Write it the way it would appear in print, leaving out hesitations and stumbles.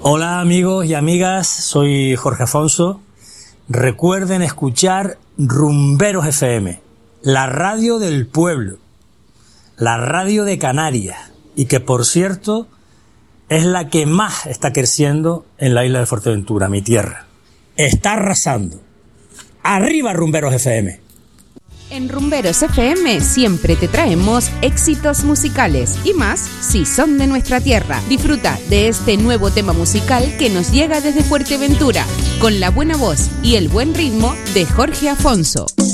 Hola amigos y amigas, soy Jorge Afonso. Recuerden escuchar Rumberos FM, la radio del pueblo, la radio de Canarias, y que por cierto es la que más está creciendo en la isla de Fuerteventura, mi tierra. Está arrasando. ¡Arriba Rumberos FM! En Rumberos FM siempre te traemos éxitos musicales y más si son de nuestra tierra. Disfruta de este nuevo tema musical que nos llega desde Fuerteventura, con la buena voz y el buen ritmo de Jorge Afonso.